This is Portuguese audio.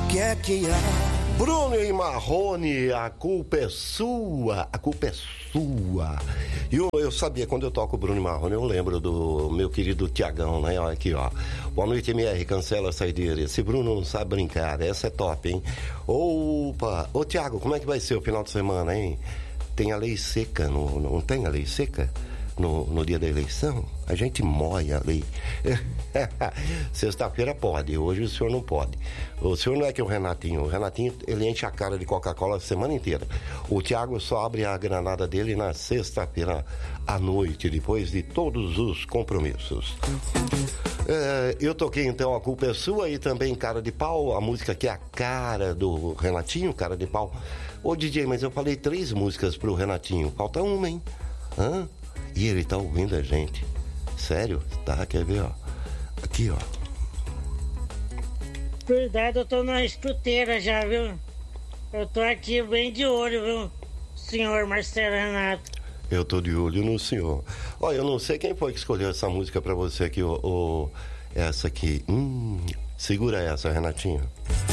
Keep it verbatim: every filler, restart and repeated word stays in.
que é que há? Bruno e Marrone, a culpa é sua, a culpa é sua. E eu, eu sabia, quando eu toco Bruno e Marrone, eu lembro do meu querido Tiagão, né? Olha aqui, ó. Boa noite, M R, cancela a saideira. Esse Bruno não sabe brincar, essa é top, hein? Opa! Ô, Tiago, como é que vai ser o final de semana, hein? Tem a lei seca, no, não tem a lei seca? No, no dia da eleição, a gente moia a lei. Sexta-feira pode, hoje o senhor não pode. O senhor não é que o Renatinho, o Renatinho, ele enche a cara de Coca-Cola a semana inteira. O Tiago só abre a granada dele na sexta-feira à noite, depois de todos os compromissos. É, eu toquei então A Culpa é Sua e também Cara de Pau, a música que é a cara do Renatinho, Cara de Pau. Ô D J, mas eu falei três músicas pro Renatinho, falta uma, hein? Hã? E ele tá ouvindo a gente. Sério? Tá, quer ver, ó. Aqui, ó. Cuidado, eu tô na escuteira já, viu? Eu tô aqui bem de olho, viu? Senhor Marcelo Renato. Eu tô de olho no senhor. Olha, eu não sei quem foi que escolheu essa música pra você aqui, o, o essa aqui. Hum, segura essa, Renatinho.